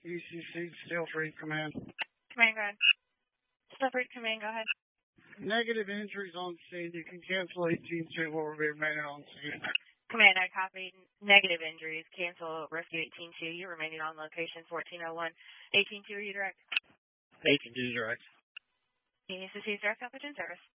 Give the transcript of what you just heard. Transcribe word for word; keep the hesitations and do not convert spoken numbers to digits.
U C C, still free, command. Command, go ahead. Still free, command, go ahead. Negative injuries on scene. You can cancel eighteen two what will be remaining on scene. Command, I copied. Negative injuries. Cancel rescue eighteen two. You're remaining on location fourteen oh one. eighteen two, are you direct? eighteen two direct. U C C direct, Alpha Gen service.